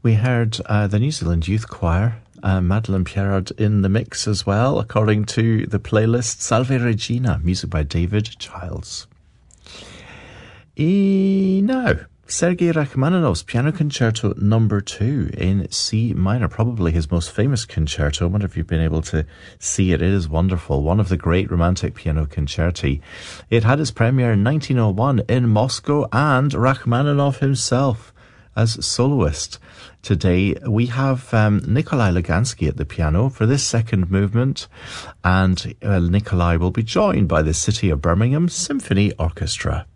We heard the New Zealand Youth Choir, Madeleine Pierrard in the mix as well, according to the playlist. Salve Regina, music by David Childs. Now, Sergei Rachmaninoff's Piano Concerto No. 2 in C minor, probably his most famous concerto. I wonder if you've been able to see it. It is wonderful. One of the great romantic piano concerti. It had its premiere in 1901 in Moscow, and Rachmaninoff himself as soloist. Today we have Nikolai Lugansky at the piano for this second movement, and Nikolai will be joined by the City of Birmingham Symphony Orchestra.